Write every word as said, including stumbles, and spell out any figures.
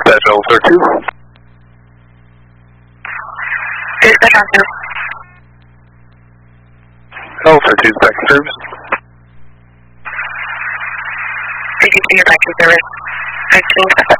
Dispatch Alpha two. Dispatch on two. Alpha two is back to service. Did you see your back to service? I think